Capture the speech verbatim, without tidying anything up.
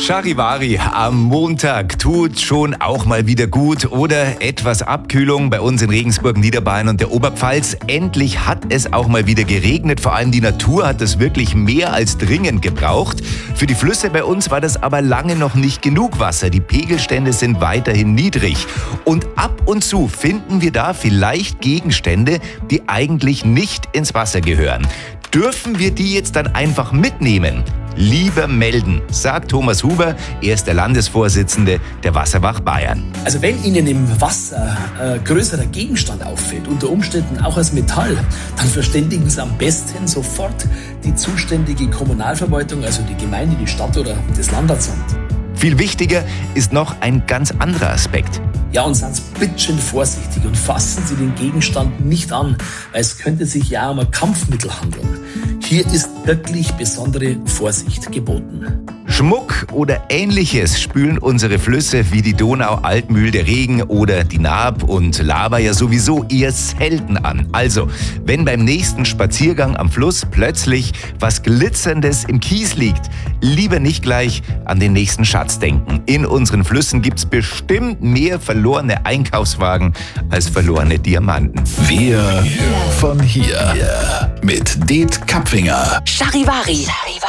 Charivari am Montag tut schon auch mal wieder gut oder etwas Abkühlung bei uns in Regensburg, Niederbayern und der Oberpfalz. Endlich hat es auch mal wieder geregnet. Vor allem die Natur hat das wirklich mehr als dringend gebraucht. Für die Flüsse bei uns war das aber lange noch nicht genug Wasser. Die Pegelstände sind weiterhin niedrig. Und ab und zu finden wir da vielleicht Gegenstände, die eigentlich nicht ins Wasser gehören. Dürfen wir die jetzt dann einfach mitnehmen? Lieber melden, sagt Thomas Huber. Er ist der Landesvorsitzende der Wasserwacht Bayern. Also wenn Ihnen im Wasser ein größerer Gegenstand auffällt, unter Umständen auch als Metall, dann verständigen Sie am besten sofort die zuständige Kommunalverwaltung, also die Gemeinde, die Stadt oder das Landratsamt. Viel wichtiger ist noch ein ganz anderer Aspekt. Ja, und seien Sie bitte vorsichtig und fassen Sie den Gegenstand nicht an, weil es könnte sich ja um ein Kampfmittel handeln. Hier ist wirklich besondere Vorsicht geboten. Schmuck oder Ähnliches spülen unsere Flüsse wie die Donau, Altmühl, der Regen oder die Naab und Laber ja sowieso eher selten an. Also, wenn beim nächsten Spaziergang am Fluss plötzlich was Glitzerndes im Kies liegt, lieber nicht gleich an den nächsten Schatz denken. In unseren Flüssen gibt's bestimmt mehr verlorene Einkaufswagen als verlorene Diamanten. Wir von hier mit Det Kapfinger. Charivari. Charivari.